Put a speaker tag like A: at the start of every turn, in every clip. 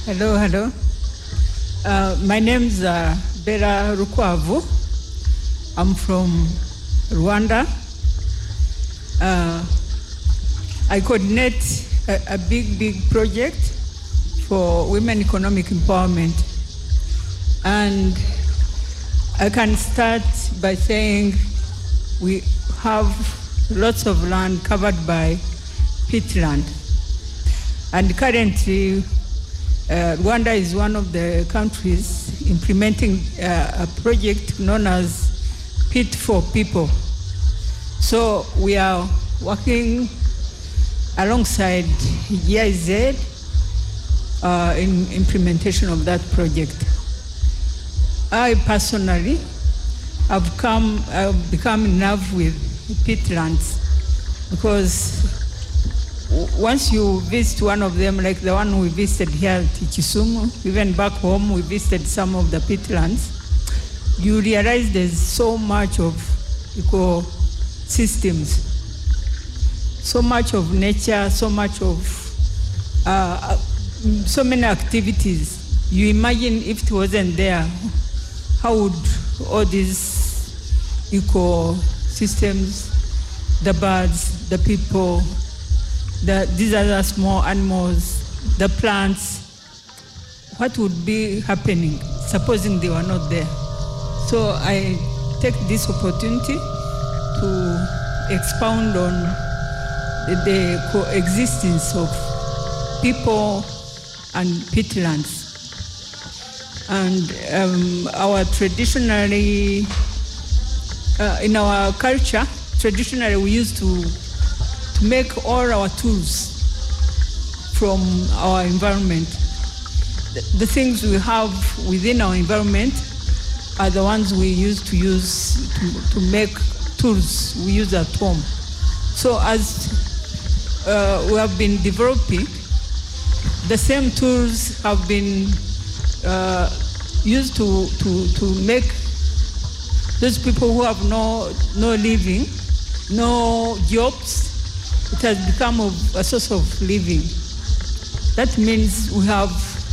A: Hello. My name's Bella Rukwavu. I'm from Rwanda. I coordinate a big project for women economic empowerment. And I can start by saying we have lots of land covered by peatland. And currently, Rwanda is one of the countries implementing a project known as Pit for People. So we are working alongside GIZ in implementation of that project. I personally have become in love with peatlands because once you visit one of them, like the one we visited here at Kisumu, even back home we visited some of the peatlands, you realize there's so much of ecosystems, so much of nature, so much of so many activities. You imagine if it wasn't there, how would all these ecosystems, the birds, the people, these other small animals, the plants, what would be happening supposing they were not there? So I take this opportunity to expound on the coexistence of people and peatlands. And our traditionally, in our culture, traditionally we used to make all our tools from our environment. The things we have within our environment are the ones we used to use to make tools we use at home. So as we have been developing, the same tools have been used to make those people who have no living, no jobs. It has become a source of living. That means we have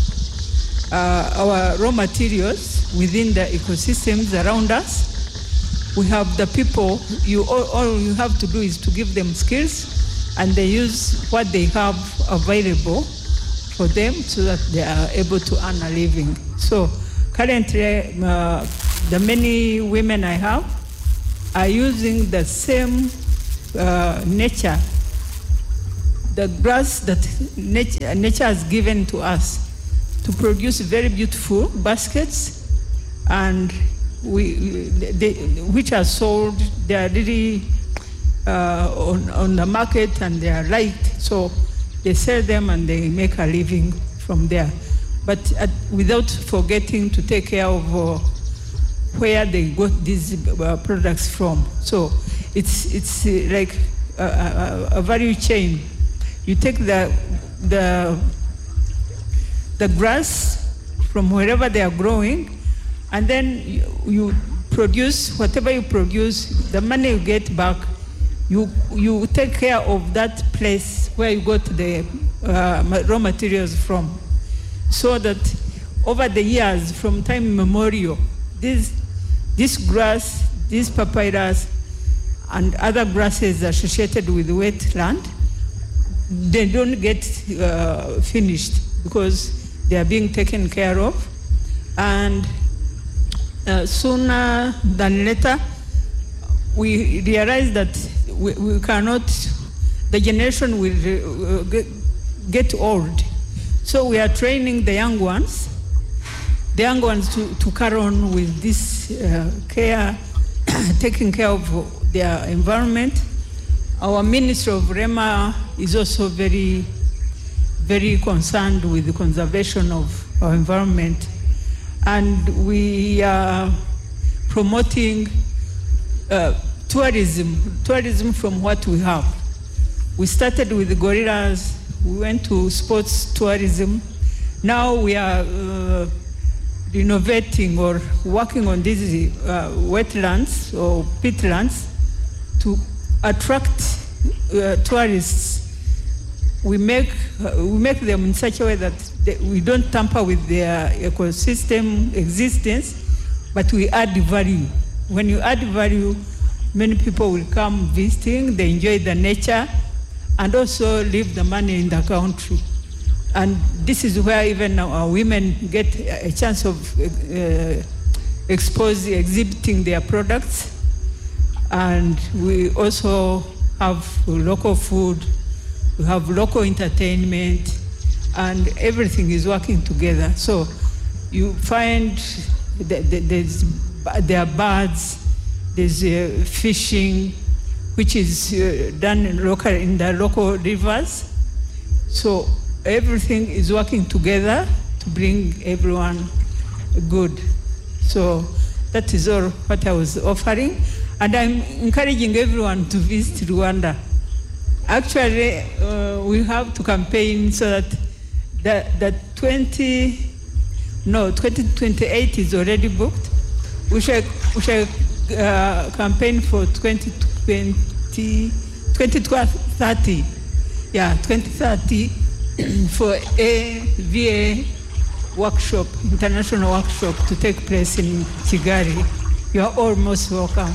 A: our raw materials within the ecosystems around us. We have the people. All you have to do is to give them skills, and they use what they have available for them so that they are able to earn a living. So currently, the many women I have are using the same nature, the grass that nature has given to us, to produce very beautiful baskets, and which are sold. They are really on the market, and they are liked. So they sell them and they make a living from there, but without forgetting to take care of where they got these products from. So it's like a value chain. You take the grass from wherever they are growing, and then you produce whatever you produce. The money you get back, you take care of that place where you got the raw materials from, so that over the years, from time immemorial, this grass, this papyrus, and other grasses associated with wetland, they don't get finished because they are being taken care of. And sooner than later, we realize that we cannot, the generation will get old. So we are training the young ones to carry on with this care, taking care of their environment. Our Ministry of Rema is also very, very concerned with the conservation of our environment. And we are promoting tourism from what we have. We started with the gorillas, we went to sports tourism. Now we are renovating or working on these wetlands or peatlands to attract tourists. We make them in such a way that we don't tamper with their ecosystem existence, but we add value. When you add value, many people will come visiting, they enjoy the nature, and also leave the money in the country. And this is where even our women get a chance of exhibiting their products. And we also have local food, we have local entertainment, and everything is working together. So you find there are birds, there's fishing, which is done in the local rivers. So everything is working together to bring everyone good. So that is all what I was offering. And I'm encouraging everyone to visit Rwanda. Actually, we have to campaign so that 2028 is already booked. We shall campaign for 2030. Yeah, 2030 for a VA workshop, international workshop to take place in Kigali. You are all most welcome.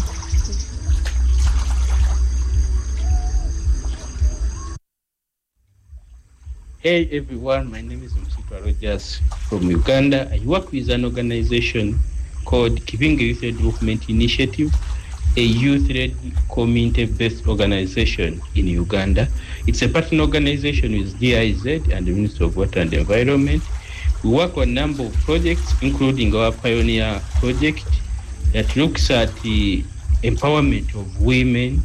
B: Hey everyone, my name is Msitwa Rogers from Uganda. I work with an organization called Kibinga Youth Development Initiative, a youth-led community-based organization in Uganda. It's a partner organization with GIZ and the Ministry of Water and Environment. We work on a number of projects, including our Pioneer project that looks at the empowerment of women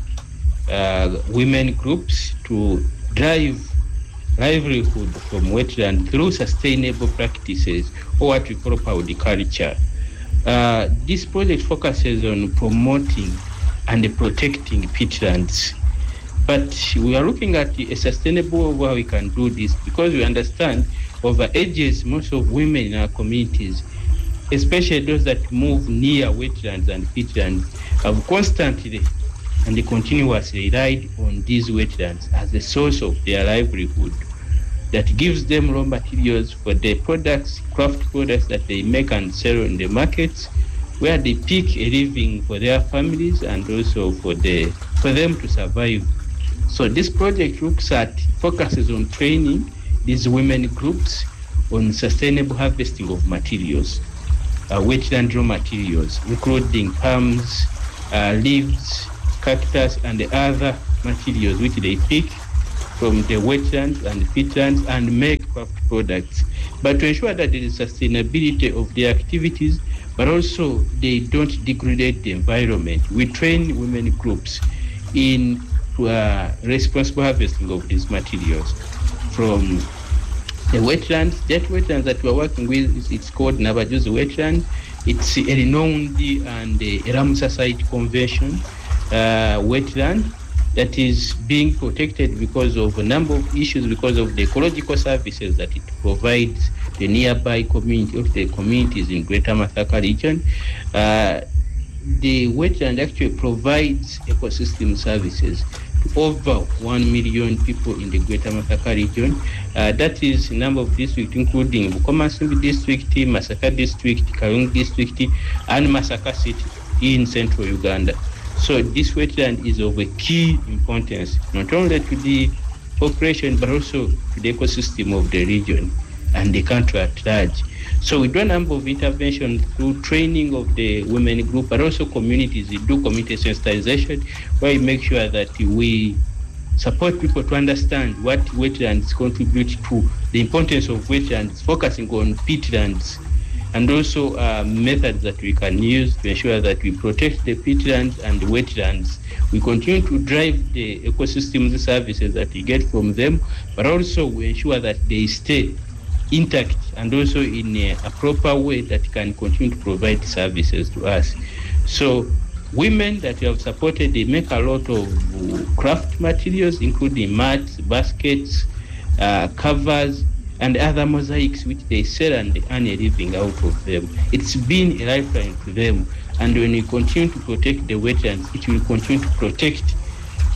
B: groups to drive livelihood from wetland through sustainable practices, or what we call powderculture. This project focuses on promoting and protecting peatlands. But we are looking at a sustainable way we can do this, because we understand over ages, most of women in our communities, especially those that move near wetlands and peatlands, have constantly and continuously relied on these wetlands as a source of their livelihood that gives them raw materials for the products, craft products that they make and sell in the markets, where they pick a living for their families and also for them to survive. So this project focuses on training these women groups on sustainable harvesting of materials, wetland raw materials, including palms, leaves, cactus, and the other materials which they pick from the wetlands and peatlands and make craft products. But to ensure that there is sustainability of their activities, but also they don't degrade the environment, we train women groups in responsible harvesting of these materials from the wetlands. That wetlands that we're working with, it's called Nabajuzi wetland. It's a renowned and a Ramsar Site Convention wetland that is being protected because of a number of issues, because of the ecological services that it provides the nearby community of the communities in Greater Masaka region. The wetland actually provides ecosystem services to over 1 million people in the Greater Masaka region. That is a number of districts, including Bukomansimbi district, Masaka district, Karungi district, and Masaka city in central Uganda. So this wetland is of a key importance, not only to the population, but also to the ecosystem of the region and the country at large. So we do a number of interventions through training of the women group, but also communities. We do community sensitization, where we make sure that we support people to understand what wetlands contribute to, the importance of wetlands, focusing on peatlands, and also methods that we can use to ensure that we protect the peatlands and the wetlands. We continue to drive the ecosystem services that we get from them, but also we ensure that they stay intact and also in a proper way that can continue to provide services to us. So women that we have supported, they make a lot of craft materials, including mats, baskets, covers, and other mosaics which they sell and they earn a living out of them. It's been a lifeline to them, and when we continue to protect the wetlands, it will continue to protect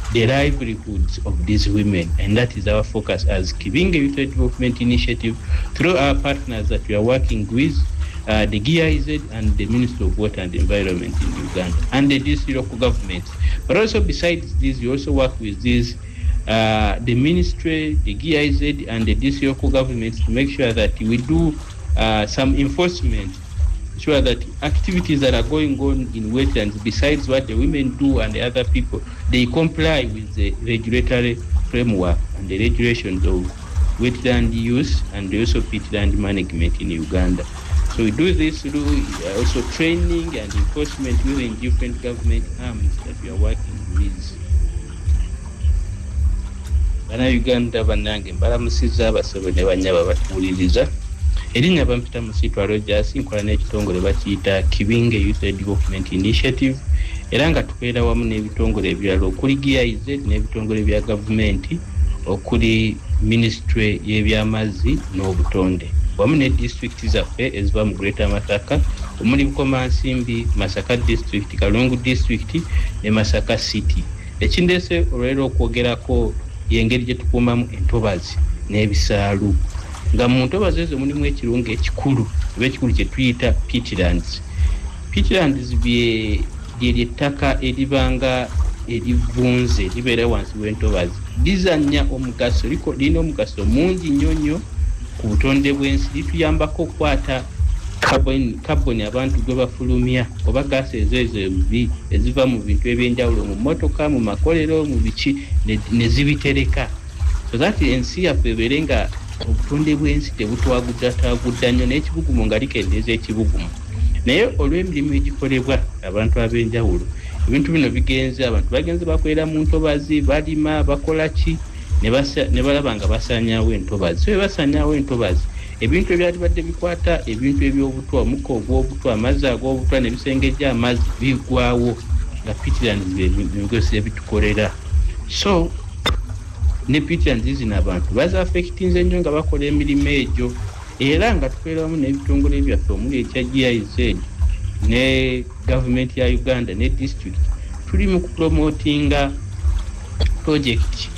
B: the livelihoods of these women, and that is our focus as Kibinge Youth Development Initiative through our partners that we are working with, the GIZ and the Ministry of Water and Environment in Uganda and the DC local governments. But also besides this, we also work with these the ministry, the GIZ and the DC local governments to make sure that we do some enforcement, sure that activities that are going on in wetlands besides what the women do and the other people, they comply with the regulatory framework and the regulations of wetland use and also peatland management in Uganda. So we do this through also training and enforcement within different government arms that we are working with. Bana Uganda banange mbalamusiza abasobe ne banyaba batuwuliriza. Erinnya bampita Musitwa Rogers nkola n'ekitongole bakiyita Kibinge Youth Development Initiative era nga tubeera wamu n'ebitongole ebirala okuli GIZ n'ebitongole bya gavumenti okuli Ministry y'ebyamazzi n'obutonde wamu ne district zaffe eziva mu Greater Masaka omuli Bukomansimbi, Masaka District, Kalungu District ne Masaka City. Ekindese olwero okwogerako yengeri gye tukuumamu entobazi n'ebisaalu nga mu ntobazi ezo mulimu ekirungo ekikulu ekikulu kye tuyita peatlands. Peatlands ly'ettaka eribanga erivunze libeera wansi w'entobazi lizannya omugaso lirina omugaso mungi nnyo ku butonde bw'ensi. Lituyambako okukwata carbon abantu gwe bafulumya oba gaasi ezo eziva mu bintu ebyenjawulo mu mmotoka, mu makolero, mu biki ne zibitereka, so that ensi yaffe ebeere nga obutonde bw'ensi tebutwagudda nnyo n'ekibugumu nga likendeeza ekibugumu. Naye olw'emirimu egikolebwa abantu ab'enjawulo, ebintu bino abantu bagenze bakolera mu ntobazi, balima, bakola ki, ne balaba nga basaanyaawo entobazi. So basaanyaawo entobazi, ebintu ebyalibadde bikwata ebintu eby'obutwa, omukka ogw'obutwa, amazzi ag'obutwa n'ebisengejja amazzi bigwawo nga peatlands bigosi ebitukolera. So ne peatlands zino abantu baza affectinze nnyo nga bakola emirimu egyo era nga tukolera wamu n'ebitongole byaffe omuli ekya GIZ ne gavumenti ya Uganda ne district tuli mu kupromotinga project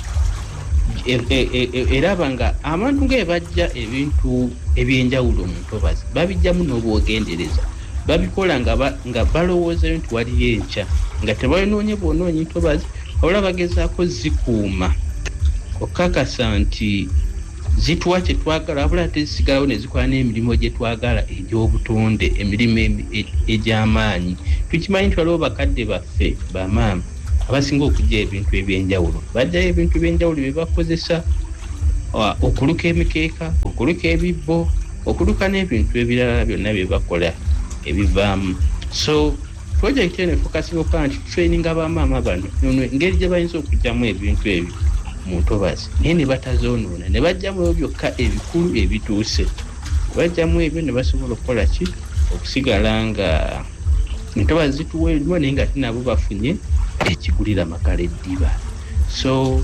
B: eraba nga abantu nga bajja ebintu ebyenjawulo mu ntobazi babijjamu n'obwogendereza, babikola nga balowooza nti waliyo enkya nga tebalinoonye bwonoonya ntobazi wabula bagezaako zikuuma okakasa nti zituwa kye twagala wabula ate zisigalawo ne zikola n'emirimu gye twagala egy'obutonde, emirimu egy'amaanyi. Tukimanyi nti waliwo bakadde baffe bamaama abasinga okujja ebintu ebyenjawulo, bajjayo ebintu ebyenjawulo bye bakozesa okuluka emikeeka, okuluka ebibbo, okuluka n'ebintu ebirala byonna bye bakola ebivaamu. So project eno efokasinga okuba nti training abamaama bano engeri gye bayinza okugyamu ebintu ebyo mu ntobazi naye ne batazoonoona, ne bajjamu ebyo byokka ebikulu ebituuse. Bajjamu ebyo ne basobola okukola ki, okusigala nga entobazi zituweerwa naye nga nabo bafunye ekigulira makala eddiba. So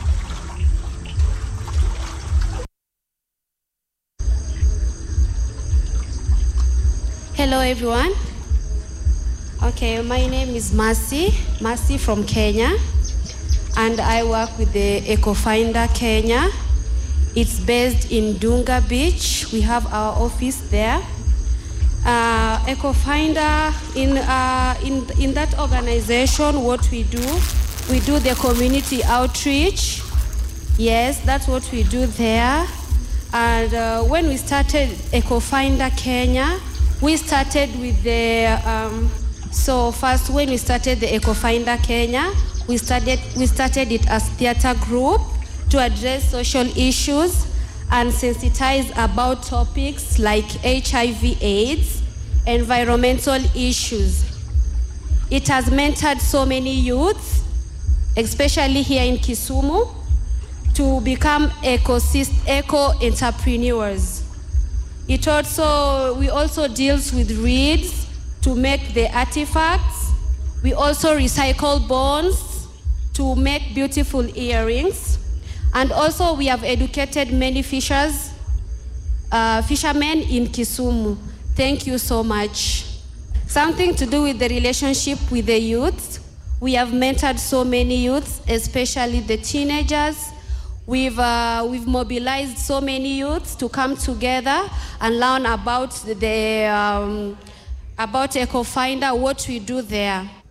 C: hello everyone. Okay, my name is Mercy from Kenya, and I work with the EcoFinder Kenya. It's based in Dunga Beach. We have our office there. EcoFinder, in that organization, what we do the community outreach. Yes, that's what we do there. And when we started EcoFinder Kenya, we started with the so first when we started the EcoFinder Kenya, we started it as theater group to address social issues and sensitize about topics like HIV/AIDS, environmental issues. It has mentored so many youths, especially here in Kisumu, to become eco-entrepreneurs. We also deals with reeds to make the artifacts. We also recycle bones to make beautiful earrings. And also we have educated many fishermen in Kisumu. Thank you so much. Something to do with the relationship with the youth. We have mentored so many youths, especially the teenagers. We've mobilized so many youths to come together and learn about about EcoFinder, what we do there.